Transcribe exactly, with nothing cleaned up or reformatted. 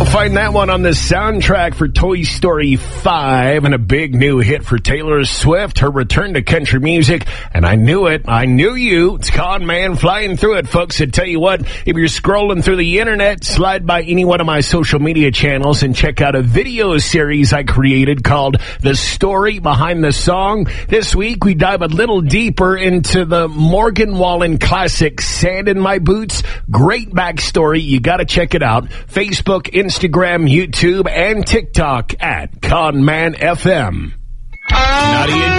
Find that one on the soundtrack for Toy Story five, and a big new hit for Taylor Swift, her return to country music. And I knew it. I knew you. It's Con Man flying through it, folks. I tell you what, if you're scrolling through the internet, slide by any one of my social media channels and check out a video series I created called The Story Behind the Song. This week, we dive a little deeper into the Morgan Wallen classic, Sand in My Boots. Great backstory. You got to check it out. Facebook, Instagram, YouTube, and TikTok at Con Man F M. Nadia